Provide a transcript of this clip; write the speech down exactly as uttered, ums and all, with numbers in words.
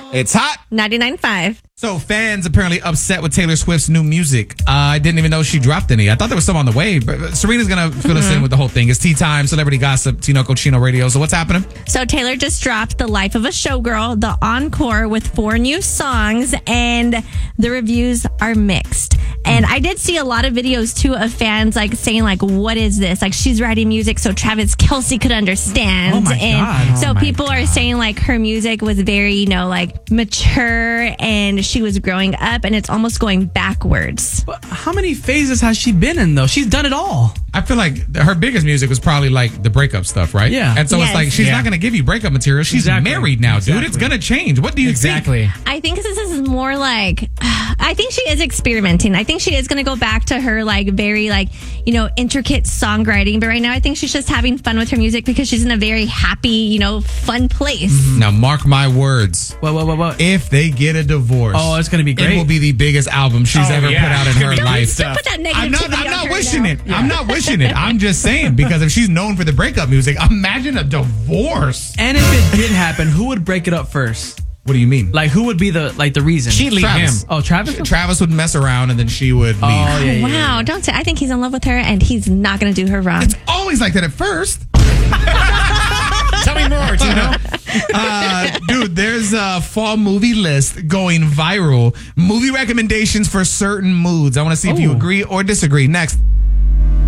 It's hot. ninety-nine point five. So fans apparently upset with Taylor Swift's new music. Uh, I didn't even know she dropped any. I thought there was some on the way. But Serena's going to fill us in with the whole thing. It's tea time, celebrity gossip, Tino Cochino Radio. So what's happening? So Taylor just dropped The Life of a Showgirl, the encore with four new songs, and the reviews are mixed. And I did see a lot of videos too of fans like saying like, what is this? Like she's writing music so Travis Kelce could understand. Oh my and God. so Oh my people God. are saying like her music was very, you know, like mature and she was growing up and it's almost going backwards. But how many phases has she been in, though? She's done it all. I feel like her biggest music was probably like the breakup stuff, right? Yeah. And so Yes. it's like, she's Yeah. not going to give you breakup material. She's Exactly. married now, dude. It's Exactly. going to change. What do you Exactly. think? I think this is more like, I think she is experimenting. I think she is going to go back to her like very like, you know, intricate songwriting. But right now I think she's just having fun with her music because she's in a very happy, you know, fun place. Now, mark my words. What, what, what, what? If they get a divorce, Oh, it's gonna be great. It will be the biggest album she's Oh, ever yeah. put out in It's her gonna be Don't, life. don't put that negativity I'm not, on I'm not her wishing now. it. I'm not wishing it. I'm just saying, because if she's known for the breakup music, imagine a divorce. And if it did happen, who would break it up first? What do you mean? Like, who would be the like the reason? She'd leave Travis. him. Oh, Travis. Travis would mess around and then she would leave. Oh, yeah, yeah, yeah, Wow, yeah. don't say. I think he's in love with her and he's not going to do her wrong. It's always like that at first. Tell me more, Tino. Uh, dude, there's a fall movie list going viral. Movie recommendations for certain moods. I want to see if you Oh. agree or disagree. Next.